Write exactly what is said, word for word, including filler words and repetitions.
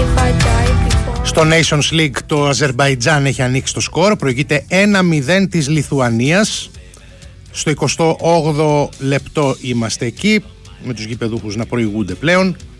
Στο Nations League το Αζερμπαϊτζάν έχει ανοίξει το σκορ, προηγείται ένα μηδέν της Λιθουανίας. Στο εικοστό όγδοο λεπτό είμαστε εκεί, με τους γηπεδούχους να προηγούνται πλέον.